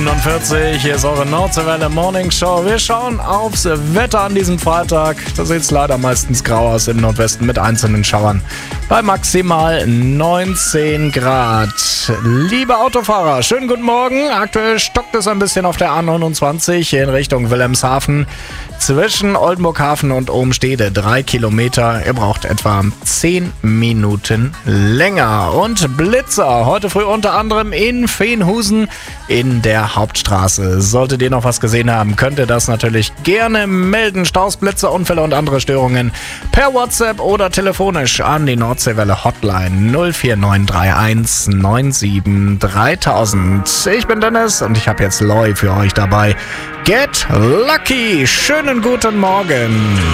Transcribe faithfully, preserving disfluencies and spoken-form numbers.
siebenundvierzig, hier ist eure Nordseewelle Morning Show. Wir schauen aufs Wetter an diesem Freitag. Da sieht es leider meistens grau aus im Nordwesten mit einzelnen Schauern. Bei maximal neunzehn Grad. Liebe Autofahrer, schönen guten Morgen. Aktuell stockt es ein bisschen auf der A neunundzwanzig in Richtung Wilhelmshaven. Zwischen Oldenburghafen und Obenstede drei Kilometer. Ihr braucht etwa zehn Minuten länger. Und Blitzer heute früh unter anderem in Veenhusen in der Hauptstraße. Solltet ihr noch was gesehen haben, könnt ihr das natürlich gerne melden. Staus, Blitzer, Unfälle und andere Störungen per WhatsApp oder telefonisch an die Nordseewelle Hotline null vier neun drei eins neun sieben dreitausend. Ich bin Dennis und ich habe jetzt Loy für euch dabei. Get Lucky. Schönen guten Morgen.